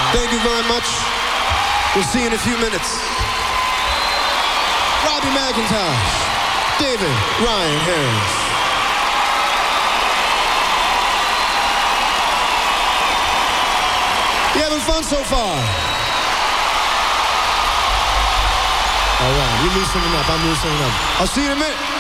Thank you very much. We'll see you in a few minutes. Robbie McIntosh, David Ryan Harris. You having fun so far? All right, you loosening up. I'm loosening up. I'll see you in a minute.